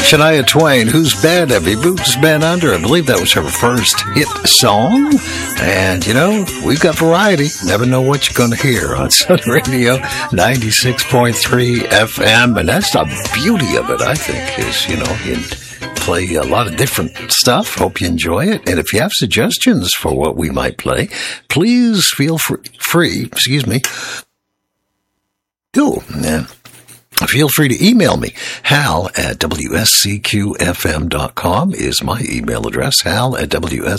Shania Twain, Whose Bed Have You Boots Been Under? I believe that was her first hit song. And, you know, we've got variety. Never know what you're going to hear on Sun Radio 96.3 FM. And that's the beauty of it, I think, is, you know, you play a lot of different stuff. Hope you enjoy it. And if you have suggestions for what we might play, please feel free. Feel free to email me. Hal at WSCQFM.com is my email address. Hal at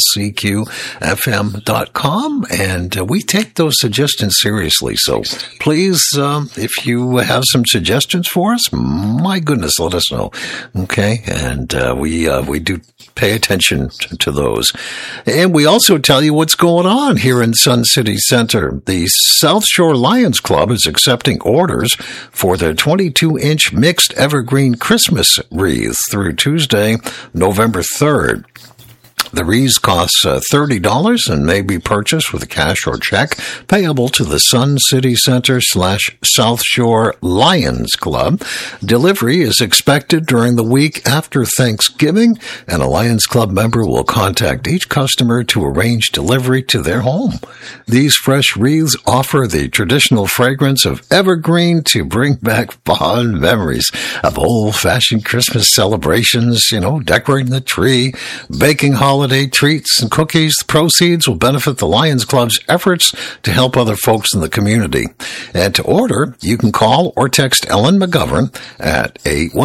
WSCQFM.com. And we take those suggestions seriously. So please, if you have some suggestions for us, my goodness, let us know. Okay. And we do pay attention to those. And we also tell you what's going on here in Sun City Center. The South Shore Lions Club is accepting orders for their 22-inch mixed evergreen Christmas wreath through Tuesday, November 3rd. The wreaths cost $30 and may be purchased with a cash or check payable to the Sun City Center / South Shore Lions Club. Delivery is expected during the week after Thanksgiving, and a Lions Club member will contact each customer to arrange delivery to their home. These fresh wreaths offer the traditional fragrance of evergreen to bring back fond memories of old-fashioned Christmas celebrations, you know, decorating the tree, baking holiday treats and cookies. The proceeds will benefit the Lions Club's efforts to help other folks in the community. And to order, you can call or text Ellen McGovern at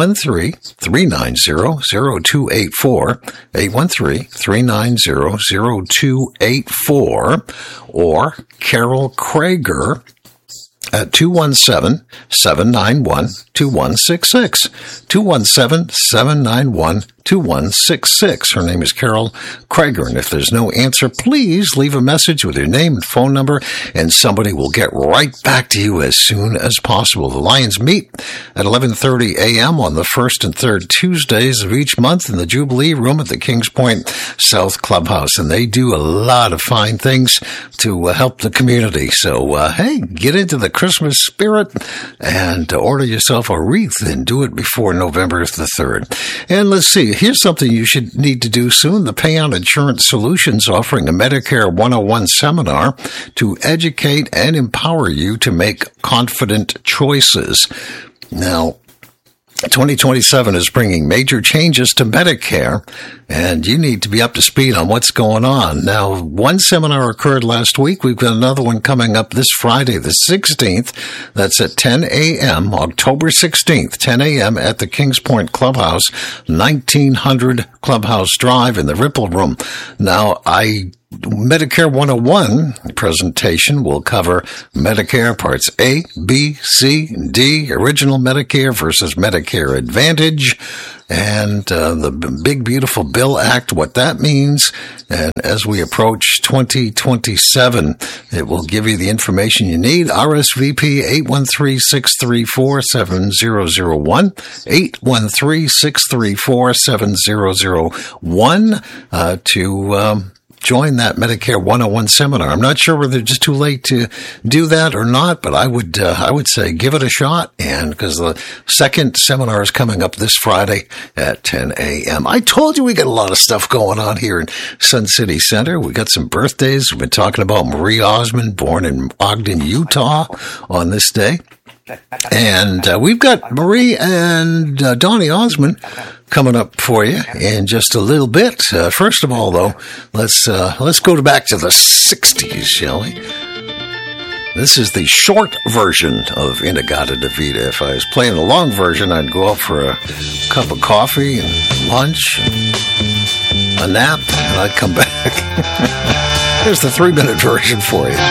813-390-0284, 813-390-0284, or Carol Krager at 217-791-2166, 217-791-2166. Her name is Carol Krager, and if there's no answer, please leave a message with your name and phone number, and somebody will get right back to you as soon as possible. The Lions meet at 11:30 a.m. on the first and third Tuesdays of each month in the Jubilee Room at the Kings Point South Clubhouse, and they do a lot of fine things to help the community. So, hey, get into the Christmas spirit and order yourself a wreath and do it before November the 3rd. And let's see, here's something you should need to do soon. The Payout Insurance Solutions offering a Medicare 101 seminar to educate and empower you to make confident choices. Now, 2027 is bringing major changes to Medicare, and you need to be up to speed on what's going on. Now, one seminar occurred last week. We've got another one coming up this Friday, the 16th. That's at 10 a.m., October 16th, 10 a.m. at the Kings Point Clubhouse, 1900 Clubhouse Drive in the Ripple Room. Now, Medicare 101 presentation will cover Medicare Parts A, B, C, D, Original Medicare versus Medicare Advantage, and the Big Beautiful Bill Act, what that means. And as we approach 2027, it will give you the information you need. RSVP 813-634-7001, 813-634-7001 to join that Medicare 101 seminar. I'm not sure whether it's just too late to do that or not, but I would say give it a shot. And because the second seminar is coming up this Friday at 10 a.m. I told you we got a lot of stuff going on here in Sun City Center. We got some birthdays. We've been talking about Marie Osmond, born in Ogden, Utah on this day. And we've got Marie and Donnie Osmond coming up for you in just a little bit. First of all, though, let's go back to the 60s, shall we? This is the short version of In-A-Gadda-Da-Vida. If I was playing the long version, I'd go out for a cup of coffee and lunch, and a nap, and I'd come back. Here's the 3-minute version for you.